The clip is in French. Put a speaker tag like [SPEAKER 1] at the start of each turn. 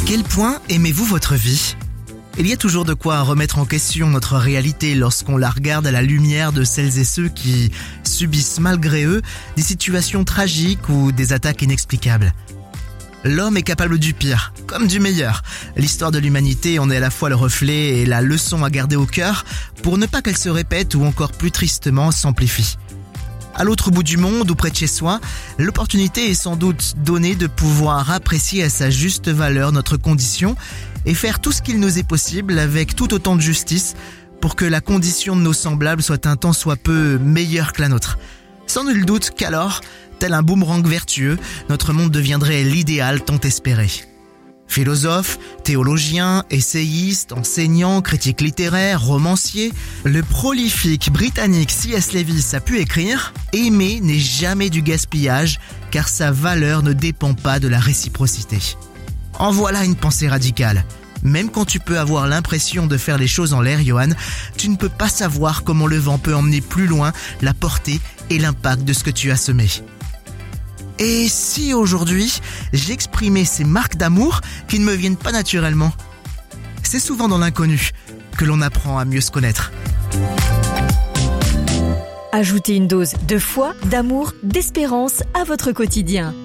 [SPEAKER 1] quel point aimez-vous votre vie ? Il y a toujours de quoi remettre en question notre réalité lorsqu'on la regarde à la lumière de celles et ceux qui subissent malgré eux des situations tragiques ou des attaques inexplicables. L'homme est capable du pire, comme du meilleur. L'histoire de l'humanité en est à la fois le reflet et la leçon à garder au cœur pour ne pas qu'elle se répète ou encore plus tristement s'amplifie. À l'autre bout du monde ou près de chez soi, l'opportunité est sans doute donnée de pouvoir apprécier à sa juste valeur notre condition et faire tout ce qu'il nous est possible avec tout autant de justice pour que la condition de nos semblables soit un tant soit peu meilleure que la nôtre. Sans nul doute qu'alors, tel un boomerang vertueux, notre monde deviendrait l'idéal tant espéré. Philosophe, théologien, essayiste, enseignant, critique littéraire, romancier, le prolifique britannique C.S. Lewis a pu écrire « Aimer n'est jamais du gaspillage, car sa valeur ne dépend pas de la réciprocité ». En voilà une pensée radicale. Même quand tu peux avoir l'impression de faire les choses en l'air, Johan, tu ne peux pas savoir comment le vent peut emmener plus loin la portée et l'impact de ce que tu as semé. Et si aujourd'hui, j'exprimais ces marques d'amour qui ne me viennent pas naturellement ? C'est souvent dans l'inconnu que l'on apprend à mieux se connaître.
[SPEAKER 2] Ajoutez une dose de foi, d'amour, d'espérance à votre quotidien.